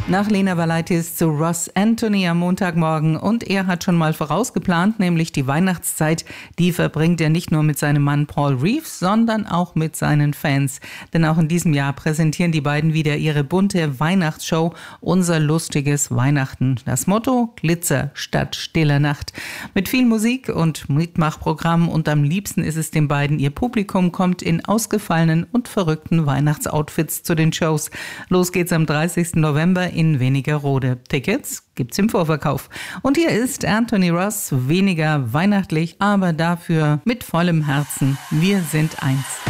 Nach Lena Valaitis zu Ross Anthony am Montagmorgen. Und er hat schon mal vorausgeplant, nämlich die Weihnachtszeit. Die verbringt er nicht nur mit seinem Mann Paul Reeves, sondern auch mit seinen Fans. Denn auch in diesem Jahr präsentieren die beiden wieder ihre bunte Weihnachtsshow Unser lustiges Weihnachten. Das Motto: Glitzer statt stiller Nacht. Mit viel Musik und Mitmachprogramm, und am liebsten ist es den beiden, ihr Publikum kommt in ausgefallenen und verrückten Weihnachtsoutfits zu den Shows. Los geht's am 30. November in Wernigerode. Tickets gibt's im Vorverkauf. Und hier ist Anthony Ross, weniger weihnachtlich, aber dafür mit vollem Herzen. Wir sind eins.